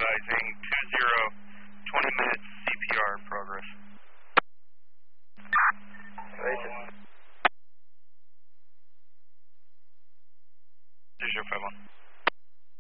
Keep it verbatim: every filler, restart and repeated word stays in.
advising two zero, twenty minutes C P R in progress. Right. zero five one.